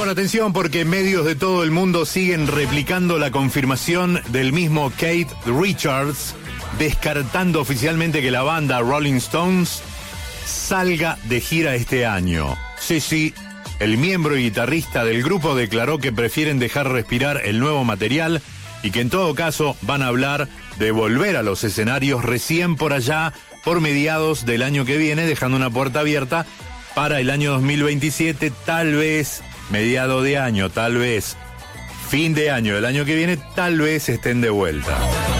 Bueno, atención, porque medios de todo el mundo siguen replicando la confirmación del mismo Keith Richards, descartando oficialmente que la banda Rolling Stones salga de gira este año. Sí, el miembro y guitarrista del grupo declaró que prefieren dejar respirar el nuevo material y que en todo caso van a hablar de volver a los escenarios recién por allá, por mediados del año que viene, dejando una puerta abierta para el año 2027, tal vez mediado de año, tal vez fin de año del año que viene, tal vez estén de vuelta.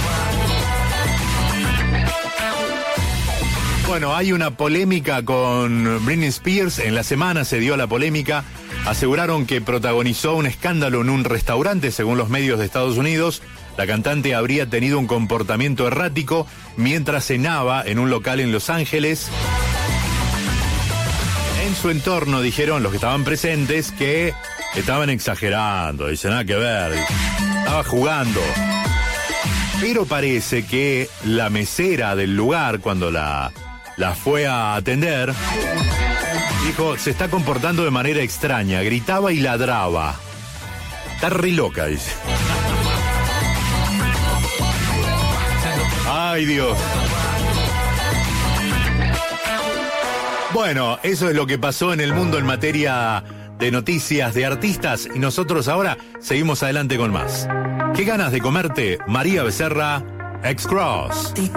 Bueno, hay una polémica con Britney Spears. En la semana se dio la polémica. Aseguraron que protagonizó un escándalo en un restaurante, según los medios de Estados Unidos. La cantante habría tenido un comportamiento errático mientras cenaba en un local en Los Ángeles. En su entorno dijeron los que estaban presentes que estaban exagerando, dice nada que ver, estaba jugando. Pero parece que la mesera del lugar, cuando la fue a atender, dijo, se está comportando de manera extraña, gritaba y ladraba. Está re loca, dice. Ay, Dios. Bueno, eso es lo que pasó en el mundo en materia de noticias de artistas y nosotros ahora seguimos adelante con más. ¿Qué ganas de comerte? María Becerra, X-Cross.